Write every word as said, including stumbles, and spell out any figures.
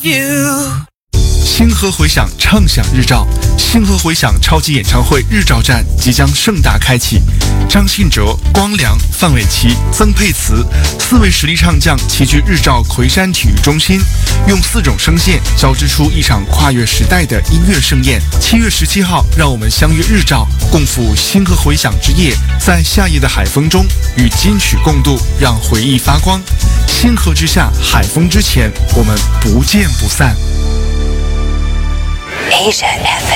you。 星河回响畅享日照，星河回响超级演唱会日照站即将盛大开启。张信哲、光良、范玮琪、曾沛慈四位实力唱将齐聚日照魁山体育中心，用四种声线交织出一场跨越时代的音乐盛宴。七月十七号，让我们相约日照，共赴星河回响之夜，在夏夜的海风中与金曲共度，让回忆发光。星河之下，海风之前，我们不见不散。 Asian F